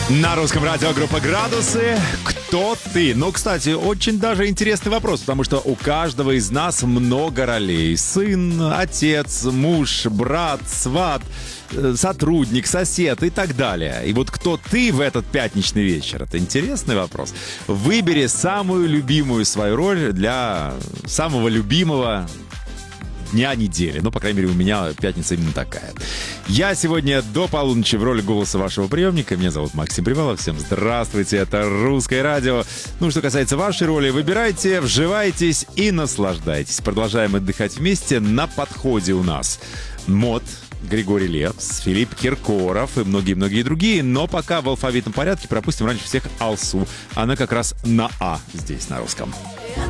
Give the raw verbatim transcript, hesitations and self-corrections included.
На русском радио группа «Градусы». Кто ты? Ну, кстати, очень даже интересный вопрос, потому что у каждого из нас много ролей. Сын, отец, муж, брат, сват, сотрудник, сосед и так далее. И вот кто ты в этот пятничный вечер? Это интересный вопрос. Выбери самую любимую свою роль для самого любимого дня недели. Ну, по крайней мере, у меня пятница именно такая. Я сегодня до полуночи в роли голоса вашего приемника. Меня зовут Максим Привалов. Всем здравствуйте. Это «Русское радио». Ну, что касается вашей роли, выбирайте, вживайтесь и наслаждайтесь. Продолжаем отдыхать вместе. На подходе у нас МОД, Григорий Лепс, Филипп Киркоров и многие-многие другие. Но пока в алфавитном порядке пропустим раньше всех Алсу. Она как раз на А здесь, на русском.